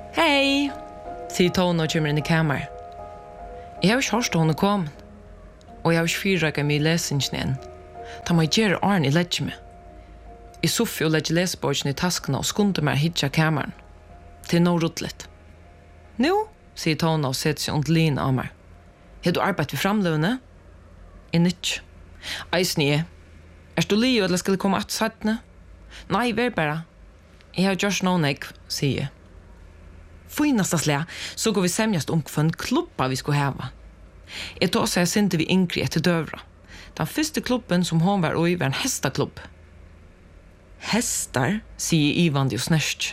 Hej, sier Tone og kommer inn i kamer. Jeg har ikke hørt henne komme, og jeg har ikke fyrrøket meg i lesingen igjen. Da må jeg gjøre åren i ledger meg. Jeg soffer og legger lesebøkene i taskene og skunder meg hitja kameren. Til noe ruttlet. Nå, sier Tone og setter seg under linen av meg. Har du arbeidet ved framløvene? Jeg nytt. Eisen jeg. Du livet eller skal komme at sattene? Nei, vær bare. Jeg har gjort noen jeg, sier jeg. Finasta slä, så går vi sämjast om för en klubba vi skulle hava. Jag tar sig synte vi Ingrid till dövra. Den första klubben som hon var i var en hästaklubb. Hästar, säger Ivan och snärst.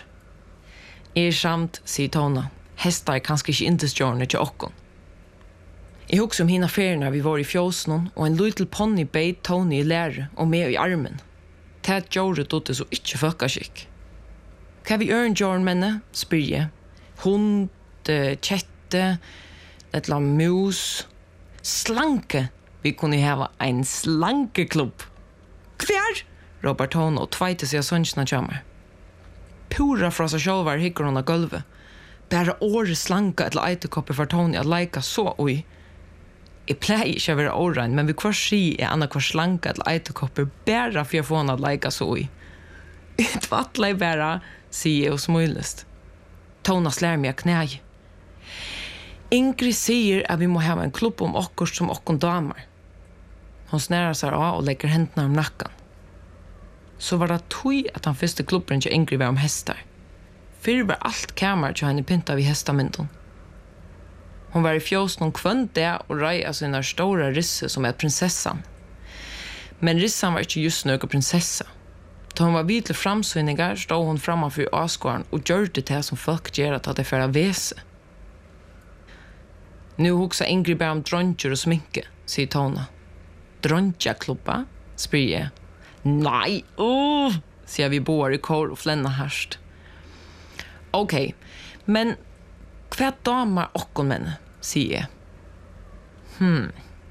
Samt, säger Tona. Hästar är kanske inte intestjörna till åkon. Jag huxar om hina färgerna vi var i fjösnon och en liten ponny beit Tony i läre och med i armen. Tät gjorde det så inte fökaskick. Kan vi göra en jörn menne, spyr jag. Hund, kjette, et la mus, slanke. Vi kunne hava en slankeklubb. Kvær? Råper Tone og tveite seg av sønnsene kommer. Pura fra seg sjølver hikker hun av gulvet. Bare året slanke et la eiterkoppe for Tone at leika så oi. Jeg pleier ikke å være årein, men vi kvar si anna kvar slanke et la eiterkoppe bare for å få henne at leika så oi. Utvattler jeg bare, sier jeg og smilest. Tona slår mig knäj. Ingrid säger att vi må ha en klubb om okkurs som okkon damer. Hon snärar sig av och lägger händerna om nacken. Så var det tog att han första klubben till Ingrid var om hästar. För var allt kamer till henne pynta vid hästamynden. Hon var i fjås någon kvönt där och röja sina stora risse som är prinsessan. Men rissan var inte just någon prinsessa. Da hon var vidlig framsynningar, stod hon framför avskåren og gjorde det som folk gjør at det for å vese. Nu hugsa Ingrid bare om dronjer og sminke, sier Tona. Dronjaklubba, spyr jeg. Nei, sier vi bor i kår og flenna herst. Okej, men hva damer okkon menne, sier jeg.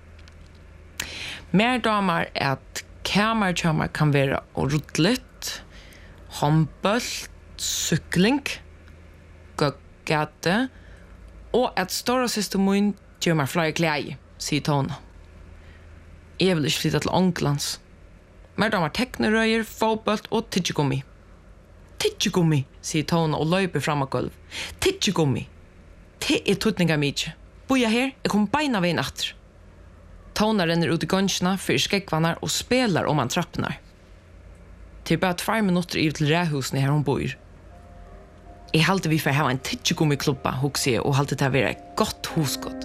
Mer damer er at kamerkjammer kan være ruttlet, håndbølt, sykling, gate, og at store siste mun gjør meg flere klær, sier Tone. Jeg vil ikke flytte til Ånglands. Mer damer teknerøyer, fotbølt og tidsjegummi. Tidsjegummi, sier Tone og løper frem av gulv. Tidsjegummi. Det er tutninga mykje. Boja her, jeg kommer beina veien atter. Tona renner ut i gønsjene, fyrer skeggvannar og spelar om han trappnar. Til bare 2 minutter i til ræhusene her hun bor. Jeg halte vi for å ha en tidsjegummiklubba, hukser jeg, og halte til å være et godt husgått.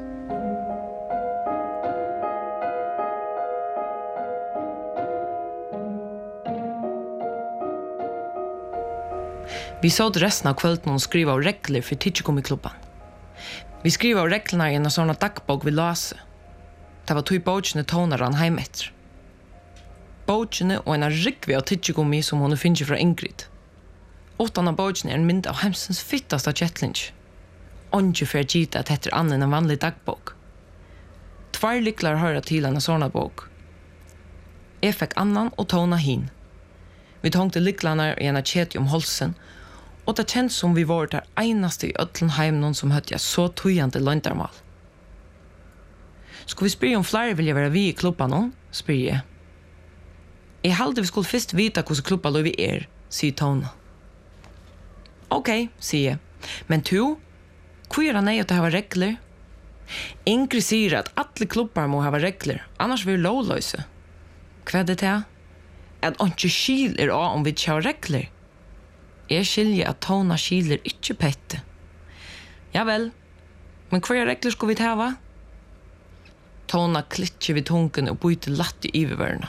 Vi så resten av kvölden og skriva av regler for tidsjegummiklubban. Vi skriva av reglene i en sånne dagbok vi lase. Det var 2 bøkene Tone rann heim etter. Bøkene og en rikvi av tidsjegummi som hun finner fra Ingrid. 8 av bøkene er en mynd av hemsens fittaste kjettlinj. Onge for gita at etter annen en vanlig dagbok. 2 liklar høyre til en sånne bok. Jeg fikk annan og Tone hin. Vi tångte liklarna i en kjeti om holsen, og det kjent som vi var der einaste i ødlen heimnon som høtte jeg så tøyande løndarmal. Skal vi spyrre om flere vil jeg være vi i klubba nå? Spyr jeg. Jeg halte vi skulle først vite hvordan klubba lov vi er, sier Tone. Ok, sier jeg. Men du, hvor er det nei at det har regler? Ingrid sier at alle klubbar må ha regler, annars vil lovløse. Hva er det til? At ikke skil er av om vi ikke har regler. Jeg skiljer at Tone skiler ikke pette. Ja vel, men hva regler skal vi ta, va? Tona klitcher vid tunken og byter latt i ivervørende.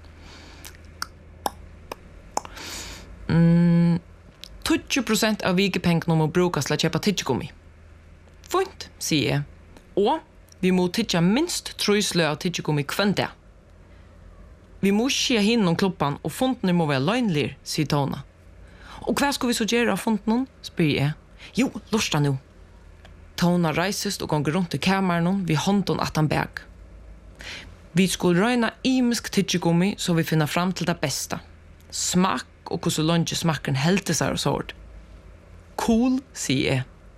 20% av vikepengene må brukes til å kjøpe tidsjegummi. Fint, sier jeg. Og vi må tidsja minst 3 slø av tidsjegummi kvendt det. Vi må skje hinn om klubban, og fontene må være løgnlir, sier Tona. Og hva skal vi så gjøre av fontene? Spyr jeg. Jo, lorsta nu. Tona reisest og gonger rundt i kameren vi hånden at han bæg. Vi skulle røyna imisk tidsjegummi så vi finner fram til det beste. Smak og hvordan lunge smakken helte seg og sård. Cool, sier jeg.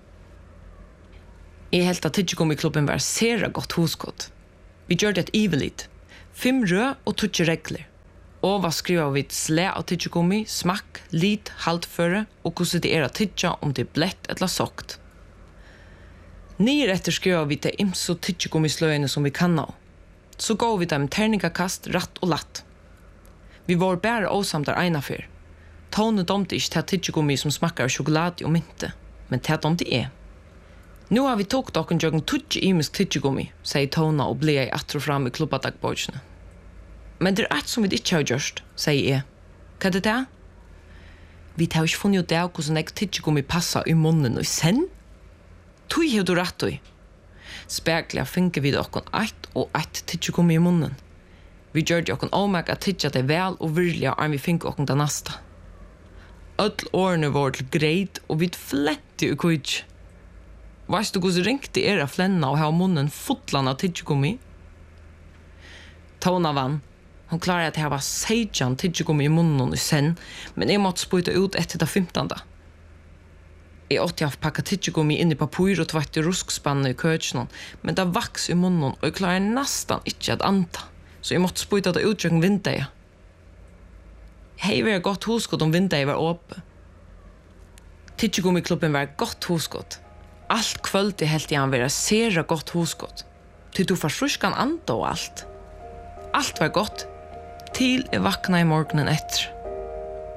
Jeg helt at Tidjegummi-klubben var sera godt huskott. Vi gjør det ivelit. 5 rød og 20 regler. Og hva skriver vi slæ av Tidjegummi, smakk, lit, haltføre, og hvordan det er å tidja om det er blett eller sokt. 9 etter skriver vi til imso Tidjegummi-sløyene som vi kan nå. Så går vi dem terningakast, ratt og latt. Vi var bare åsamt der ena fyr. Tone domte ikke til Tidjegummi som smakker sjokolade og mynte, men til domte er. Nu har vi tog dokken jøkken tutsi imisk Tidjegummi, sier Tona og ble jeg atro fram i klubbadagbådsene. Men det er et som vi ikke har gjort, sier jeg. Hva er det det? Vi har ikke funnet ut det hvordan jeg Tidjegummi passer i munnen og i sen. Tui har du rett i. Spekler finner vi dokken ett og ett Tidjegummi i munnen. Vi gjør det okken omeg at tidja det vel og virkelig om vi finner okken det neste. Ødel årene var til greit og vi flette i kujt. Veist du hvordan ringte av flenna og ha munnen fotlan av Tidjegummi? Tona vann. Hon klarar at jeg var 16 Tidjegummi i munnen i sen, men jeg måtte spyta ut etter det 15. Jeg åtte jeg pakka Tidjegummi inn i papur og tvart i ruskspannet i køtjen, men det vaks i munnen, og jeg klarar nesten ikke at anta, så jeg måtte spyta det ut jøkken vindeia. Hei var godt huskott om vindeia var åpe. Tidjegummi-klubben var godt huskott. Alt kvöldi helt jeg han være sera godt huskott. Til du forsruskan anda og alt. Alt var godt, til jeg vakna i morgenen etter.